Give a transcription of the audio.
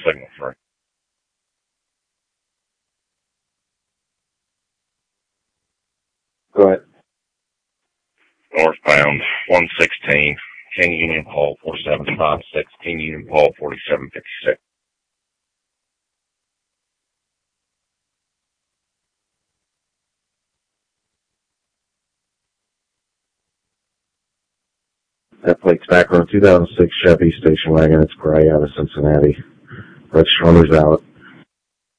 signal free. Go ahead. Northbound 116, King Union Pole 4756, King Union Pole 4756. That plate's back on 2006 Chevy station wagon. It's gray out of Cincinnati. Red Strummer's out.